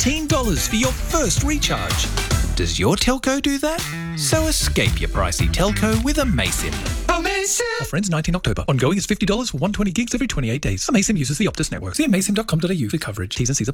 $19 for your first recharge. Does your telco do that? So escape your pricey telco with Amaysim. Amaysim! Offer ends 19 October. Ongoing is $50 for 120 gigs every 28 days. Amaysim uses the Optus network. See amaysim.com.au for coverage. T's and C's apply.